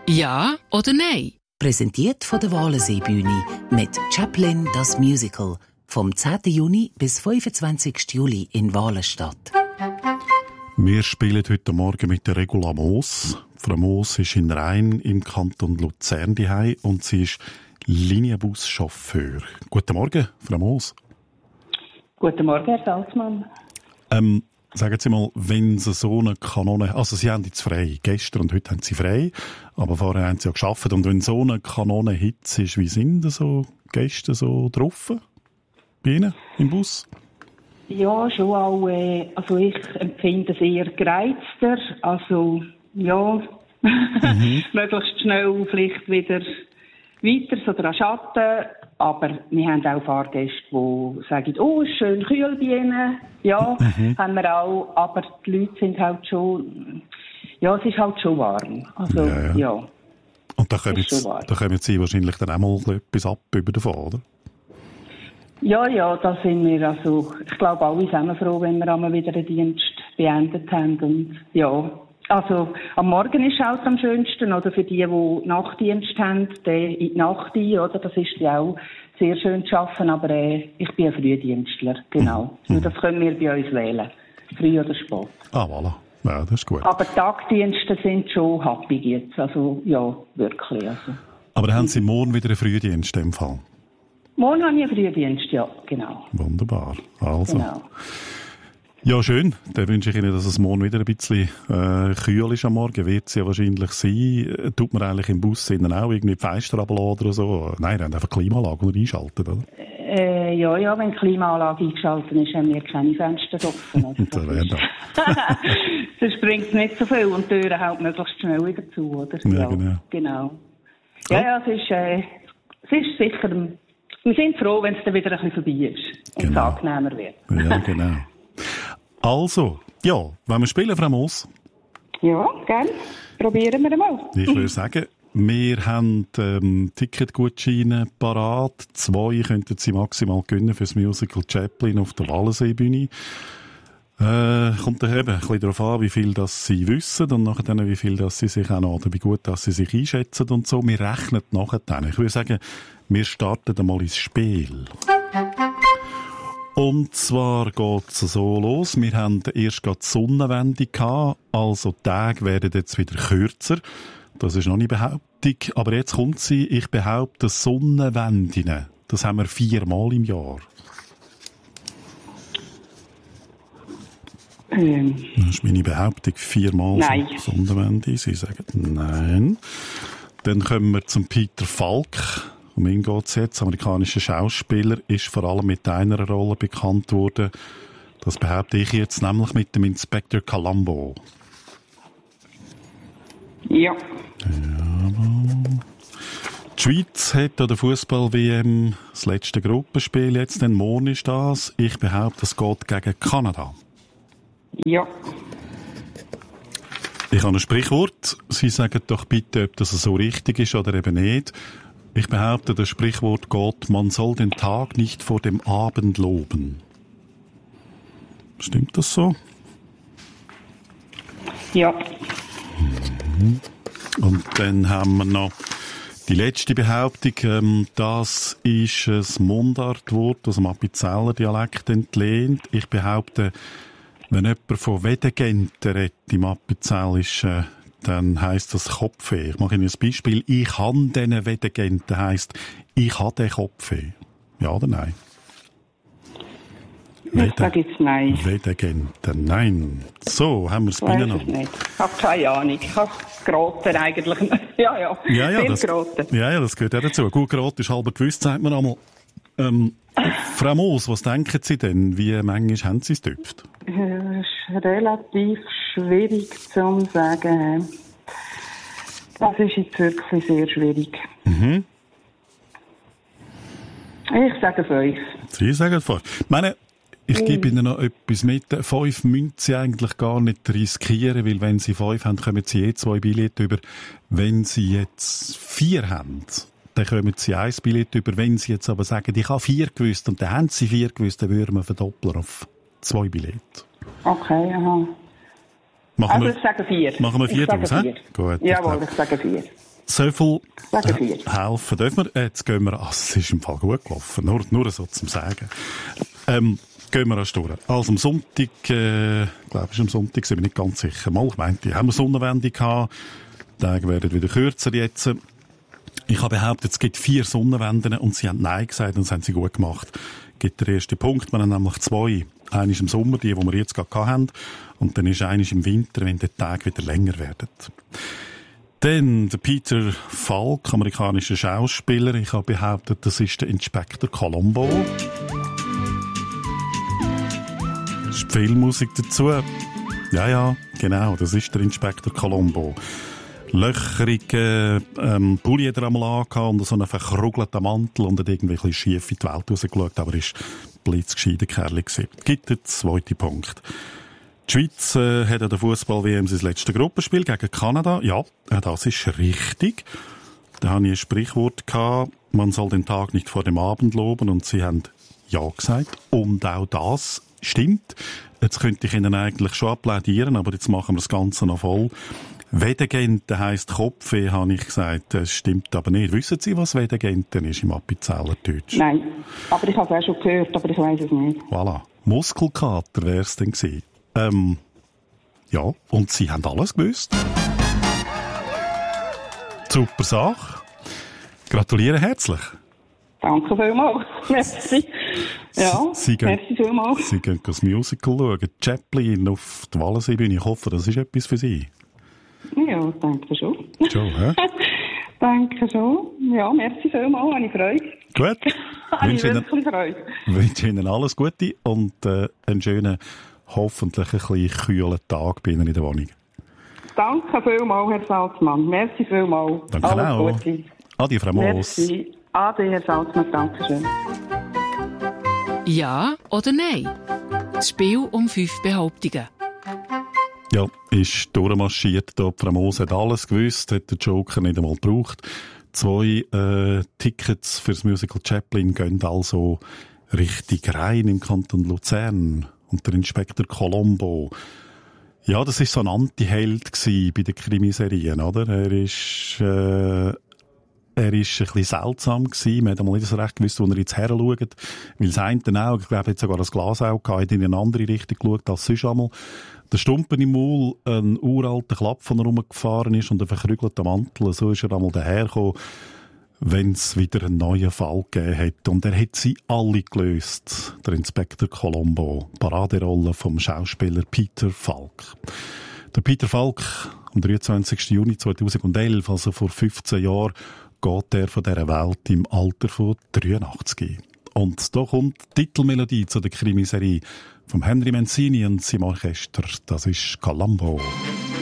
Ja oder nein? Präsentiert von der Walensee-Bühne mit Chaplin das Musical vom 10. Juni bis 25. Juli in Walenstadt. Wir spielen heute Morgen mit der Regula Moos. Frau Moos ist in Rhein im Kanton Luzern daheim und sie ist Linienbuschauffeur. Guten Morgen, Frau Moos. Guten Morgen, Herr Salzmann. Sagen Sie mal, wenn Sie so eine Kanone... Also Sie haben jetzt frei. Gestern und heute haben Sie frei. Aber vorher haben Sie ja gearbeitet. Und wenn so eine Kanone Hitze ist, wie sind so Gäste so drauf? Bei Ihnen im Bus? Ja, schon auch. Also ich empfinde es eher gereizter. Also, ja, möglichst schnell vielleicht wieder weiter oder an Schatten. Aber wir haben auch Fahrgäste, die sagen, oh, ist schön kühl bei Ihnen. Ja, haben wir auch. Aber die Leute sind halt schon, ja, es ist halt schon warm. Also, ja. Und da kommen Sie wahrscheinlich dann auch mal etwas ab über davon, oder? Ja, da sind wir, also, ich glaube, alle sind froh, wenn wir einmal wieder den Dienst beendet haben. Und, ja. Also, am Morgen ist es auch am schönsten, oder für die Nachtdienst haben, in die Nacht ein, oder? Das ist ja auch sehr schön zu arbeiten, aber ich bin ein Frühdienstler, genau. Und das können wir bei uns wählen. Früh oder spät. Ah, voilà. Ja, das ist gut. Aber Tagdienste sind schon happig jetzt, also, ja, wirklich, also. Aber haben Sie morgen wieder einen Frühdienst im Fall? Morgen habe ich einen Frühdienst, ja, genau. Wunderbar. Also. Genau. Ja, schön. Dann wünsche ich Ihnen, dass es morgen wieder ein bisschen kühl ist am Morgen. Wird es ja wahrscheinlich sein. Tut man eigentlich im Bus innen auch irgendwie die Fenster runterlassen oder so? Nein, wir haben einfach Klimaanlage einschalten, oder? Ja, wenn die Klimaanlage eingeschaltet ist, haben wir keine Fenster offen. Also das bringt nicht so viel und die Türen halt möglichst schnell wieder zu, oder? Ja, genau. Ja, es ist sicher, wir sind froh, wenn es dann wieder ein bisschen vorbei ist und es angenehmer wird. Ja, genau. Also, ja, wollen wir spielen, Frau Moos? Ja, gerne. Probieren wir mal. Ich würde sagen, wir haben Ticketgutscheine parat. 2 könnten Sie maximal gewinnen für das Musical Chaplin auf der Walensee-Bühne. Kommt dann eben ein bisschen darauf an, wie viel das Sie wissen und nachher dann, wie viel das Sie sich auch noch, oder wie gut dass Sie sich einschätzen und so. Wir rechnen nachher dann. Ich würde sagen, wir starten einmal ins Spiel. Und zwar geht's so los. Wir haben erst gerade die Sonnenwende gehabt, also die Tage werden jetzt wieder kürzer. Das ist noch nicht Behauptung, aber jetzt kommt sie. Ich behaupte, Sonnenwenden, das haben wir 4-mal im Jahr. Das ist meine Behauptung, 4-mal Sonnenwende. Sie sagen nein. Dann kommen wir zum Peter Falk. Um ihn geht es jetzt. Amerikanischer Schauspieler, ist vor allem mit einer Rolle bekannt worden. Das behaupte ich jetzt, nämlich mit dem Inspektor Columbo. Ja. Jawohl. Die Schweiz hat an der Fußball-WM das letzte Gruppenspiel jetzt. Denn morgen ist das. Ich behaupte, es geht gegen Kanada. Ja. Ich habe ein Sprichwort. Sie sagen doch bitte, ob das so richtig ist oder eben nicht. Ich behaupte, das Sprichwort geht, man soll den Tag nicht vor dem Abend loben. Stimmt das so? Ja. Und dann haben wir noch die letzte Behauptung. Das ist ein Mundartwort aus dem Appenzeller Dialekt entlehnt. Ich behaupte, wenn jemand von Wedegenten redet im Appenzellischen, dann heisst das Kopfweh. Ich mache Ihnen ein Beispiel. Ich habe diesen Wedegenten heisst, ich habe den Kopfweh. Ja oder nein? Ich sage jetzt nein. Wedegenten, nein. So, haben wir es beieinander. Ich habe keine Ahnung. Ich habe geraten eigentlich. Ja, das gehört auch dazu. Gut geraten ist halber gewusst, sagt man einmal. Frau Moos, was denken Sie denn? Wie manchmal haben Sie es getüpft? Das ist relativ schwierig zu sagen. Das ist jetzt wirklich sehr schwierig. Ich sage 5. Sie sagen 5. Ich meine, ich gebe Ihnen noch etwas mit. 5 müssen Sie eigentlich gar nicht riskieren, weil wenn Sie 5 haben, kommen Sie 2 Billette über. Wenn Sie jetzt 4 haben, dann kommen Sie 1 Billett über. Wenn Sie jetzt aber sagen, ich habe 4 gewusst und dann haben Sie 4 gewusst, dann würden wir verdoppeln auf 2 Billette. Okay, aha. Ich sage 4. Machen wir 4 draus, hä? Gut. Jawohl, ich sage 4. so viel Sagen wir. helfen dürfen wir. Jetzt gehen wir, es ist im Fall gut gelaufen, nur so zum Sagen. Gehen wir erst durch. Also am Sonntag, glaube ich, ist am Sonntag, sind wir nicht ganz sicher. Mal, ich meinte, haben wir Sonnenwende gehabt. Die Tage werden wieder kürzer jetzt. Ich habe behauptet, es gibt 4 Sonnenwenden und sie haben Nein gesagt und das haben sie gut gemacht. Es gibt den ersten Punkt, wir haben nämlich 2. Einer ist im Sommer, die wir jetzt gerade haben, und dann ist einer im Winter, wenn die Tage wieder länger werden. Dann der Peter Falk, amerikanischer Schauspieler. Ich habe behauptet, das ist der Inspektor Columbo. Das ist die Filmmusik dazu. Ja, genau, das ist der Inspektor Columbo. Löcherige Pulli hat er einmal angehabt und so einen verkrugelten Mantel und hat irgendwie ein bisschen schief in die Welt rausgeschaut, aber er war blitzgescheiter Kerl gewesen. Gibt den 2. Punkt. Die Schweiz hat an der Fußball-WM sein letztes Gruppenspiel gegen Kanada. Ja, das ist richtig. Da hatte ich ein Sprichwort gehabt, man soll den Tag nicht vor dem Abend loben, und sie haben ja gesagt. Und auch das stimmt. Jetzt könnte ich Ihnen eigentlich schon applaudieren, aber jetzt machen wir das Ganze noch voll. Wedegenten heisst Kopfweh, habe ich gesagt. Das stimmt aber nicht. Wissen Sie, was Wedegenten ist im Appenzeller Deutsch? Nein, aber ich habe es auch schon gehört, aber ich weiss es nicht. Voilà. Muskelkater wäre es dann gewesen. Ja, und Sie haben alles gewusst. Super Sache. Gratuliere herzlich. Danke vielmals. Merci. Ja, merci vielmals. Sie gehen das Musical schauen. Chaplin auf der Wallenseebühne. Ich hoffe, das ist etwas für Sie. Ja, danke schon. Schon, hä? Danke schon. Ja, merci vielmals. Habe ich Freude. Gut. Habe ich wirklich Freude. Ich wünsche Ihnen alles Gute und einen schönen, hoffentlich ein bisschen kühlen Tag bei Ihnen in der Wohnung. Danke vielmals, Herr Salzmann. Merci vielmals. Danke alles auch. Gute. Adi, Frau Moos. Merci. Adi, Herr Salzmann. Danke schön. Ja oder nein? Das Spiel um 5 Behauptungen. Ja, ist durchmarschiert. Frau Moos hat alles gewusst, hat den Joker nicht einmal gebraucht. 2 Tickets fürs Musical Chaplin gehen also richtig rein im Kanton Luzern. Und der Inspektor Columbo. Ja, das ist so ein Anti-Held bei den Krimiserien, oder? Er ist ein bisschen seltsam gewesen. Man hat einmal nicht so recht gewusst, wo er jetzt her schaut. Weil das eine Auge, ich glaube, er hat sogar das Glas auch gehabt, hat in eine andere Richtung geschaut als sonst einmal. Der Stumpen im Maul, ein uralter Klapp, von er rumgefahren ist und ein verkrügelter Mantel. So ist er einmal dahergekommen, wenn es wieder einen neuen Fall gegeben hat. Und er hat sie alle gelöst. Der Inspektor Columbo. Paraderolle vom Schauspieler Peter Falk. Der Peter Falk, am 23. Juni 2011, also vor 15 Jahren, geht er von dieser Welt im Alter von 83. Und da kommt die Titelmelodie zu der Krimiserie vom Henry Mancini und seinem Orchester. Das ist Columbo.